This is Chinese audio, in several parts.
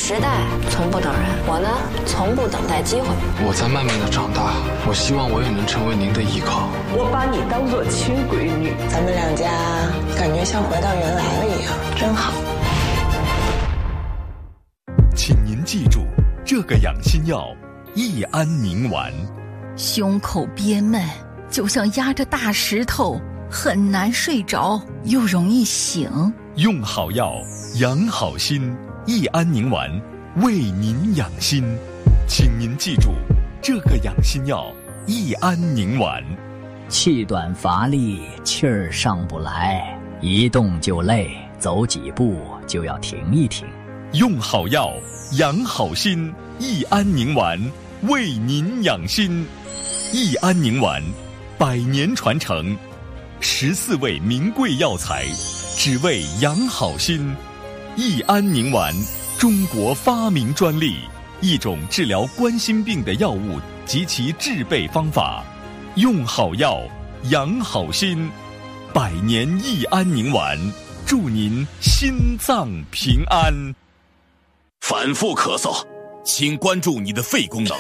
时代从不等人，我呢，从不等待机会。 我在慢慢的长大，我希望我也能成为您的依靠。 我把你当作亲闺女， 咱们两家感觉像回到原来了一样，真好。 请您记住，这个养心药益安宁丸。 胸口憋闷，就像压着大石头，很难睡着，又容易醒。 用好药，养好心，益安宁丸为您养心。请您记住，这个养心药益安宁丸。 气短乏力，气儿上不来，一动就累，走几步就要停一停。 用好药，养好心，益安宁丸为您养心。益安宁丸100年传承，14味名贵药材，只为养好心。益安宁丸，中国发明专利，一种治疗冠心病的药物及其制备方法。用好药，养好心，100年益安宁丸，祝您心脏平安。 反复咳嗽，请关注你的肺功能。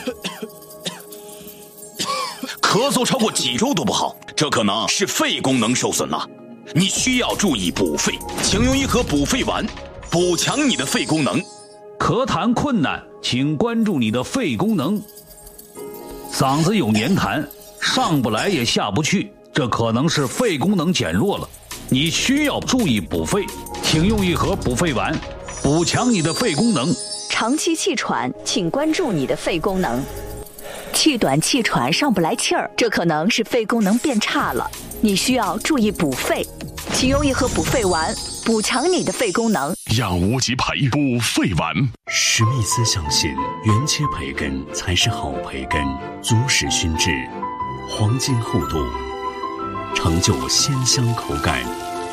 咳嗽超过几周都不好，这可能是肺功能受损了。你需要注意补肺，请用一盒补肺丸，补强你的肺功能。 咳痰困难，请关注你的肺功能。嗓子有黏痰，上不来也下不去，这可能是肺功能减弱了。你需要注意补肺，请用一盒补肺丸，补强你的肺功能。 长期气喘，请关注你的肺功能。气短气喘上不来气儿，这可能是肺功能变差了，你需要注意补肺，请用一盒补肺丸，补强你的肺功能。 养无极培补肺丸。 史密斯相信原切培根才是好培根，足使熏制，黄金厚度，成就鲜香口感。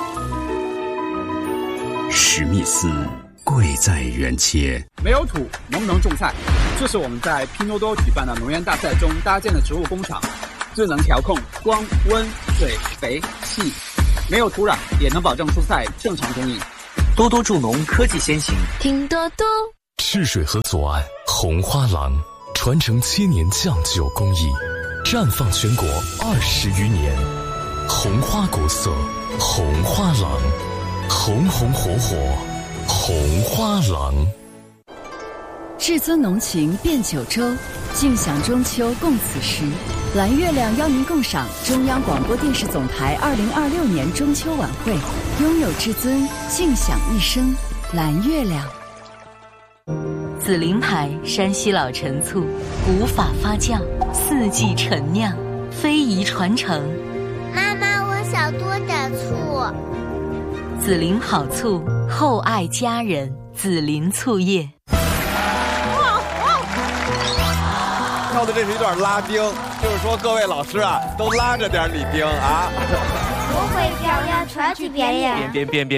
史密斯贵在原切。 没有土能不能种菜？这是我们在拼多多举办的农园大赛中搭建的植物工厂，智能调控光、温、水、肥、气，没有土壤也能保证蔬菜正常供应。 多多助农，科技先行。 听多多。 赤水河左岸红花廊，传承7年酱酒工艺，绽放全国20余年。红花国色，红花廊，红红火火，红花廊。 至尊浓情变九州，尽享中秋共此时。蓝月亮邀您共赏中央广播电视总台2026年中秋晚会，拥有至尊，尽享一生。蓝月亮。 紫菱牌山西老陈醋，无法发酵，4季陈酿，非遗传承。 妈妈，我想多点醋。 紫菱好醋，厚爱家人。紫菱醋业。 跳的这是一段拉丁，就是说各位老师啊，都拉着点女丁啊。 我会表演，传去表演。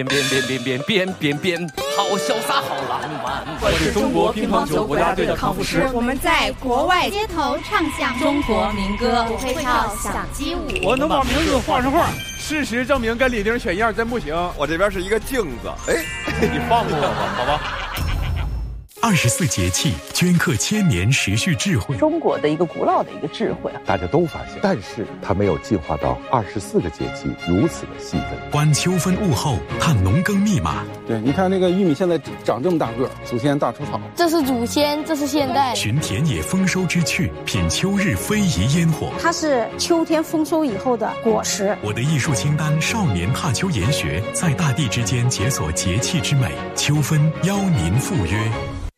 编，好潇洒，好浪漫。 我是中国乒乓球国家队的康复师。 我们在国外街头唱响中国民歌， 我会跳响鸡舞。 我能把名字画上画，事实证明跟李丁选样真不行。 我这边是一个镜子，哎， 你放过我吧，好吧。 24节气镌刻千年时序智慧， 中国的一个古老的一个智慧， 大家都发现，但是它没有进化到24个节气如此的细分。 观秋分物候，探农耕密码。 对，你看那个玉米现在长这么大个，祖先大出草。 这是祖先，这是现代。 寻田野丰收之趣，品秋日非遗烟火。 它是秋天丰收以后的果实。 我的艺术清单，少年踏秋研学，在大地之间解锁节气之美。秋分邀您赴约。